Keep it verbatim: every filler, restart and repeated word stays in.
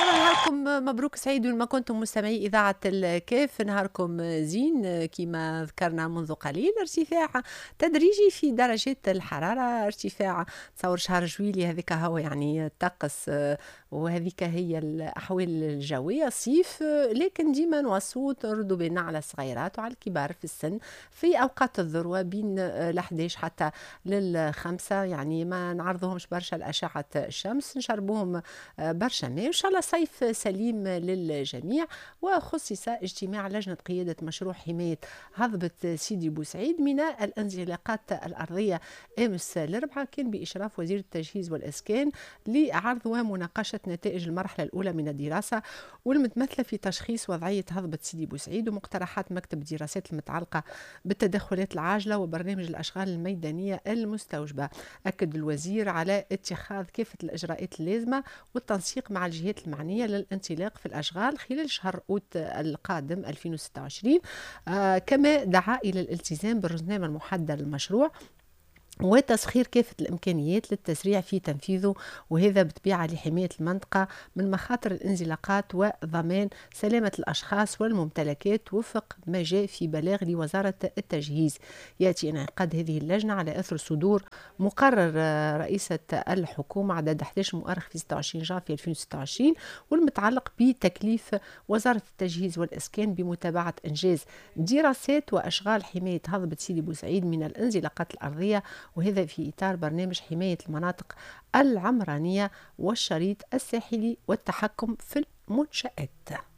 مرحبا، نهاركم مبروك سعيد وين ما كنتم مستمعي إذاعة الكاف. نهاركم زين كما ذكرنا منذ قليل. ارتفاع تدريجي في درجات الحرارة، ارتفاع تصور شهر جويلي هذيك هو يعني الطقس، آه، وهذيك هي الأحوال الجوية صيف، آه، لكن ديما نوصوا نردوا بالنا على الصغيرات وعلى الكبار في السن في أوقات الذروة بين ال حداش حتى للخمسة، يعني ما نعرضوهمش برشا لأشعة الشمس، نشربوهم آه، برشا ماء. إن شاء الله صيف سليم للجميع. وخصص اجتماع لجنة قيادة مشروع حماية هضبة سيدي بوسعيد من الانزلاقات الأرضية أمس الأربعاء، كان بإشراف وزير التجهيز والإسكان لعرض ومناقشة نتائج المرحلة الأولى من الدراسة والمتمثلة في تشخيص وضعية هضبة سيدي بوسعيد ومقترحات مكتب الدراسات المتعلقة بالتدخلات العاجلة وبرنامج الأشغال الميدانية المستوجبة. أكد الوزير على اتخاذ كافة الإجراءات اللازمة والتنسيق مع الجهات المعنية للانطلاق في الأشغال خلال شهر أوت القادم ألفين وستة وعشرين. آه كما دعا إلى الالتزام بالرزنامة المحددة للمشروع وتسخير كافة الإمكانيات للتسريع في تنفيذه، وهذا بطبيعة لحماية المنطقة من مخاطر الانزلاقات وضمان سلامة الأشخاص والممتلكات وفق ما جاء في بلاغ لوزارة التجهيز. يأتي انعقاد هذه اللجنة على أثر صدور مقرر آه، رئيسة الحكومة عدد أحد عشر مؤرخ في ستة وعشرين جانفي ألفين وستة وعشرين، والمتعلق بتكليف وزارة التجهيز والإسكان بمتابعة إنجاز دراسات وأشغال حماية هضبة سيدي بوسعيد من الانزلاقات الأرضية، وهذا في إطار برنامج حماية المناطق العمرانية والشريط الساحلي والتحكم في المنشآت.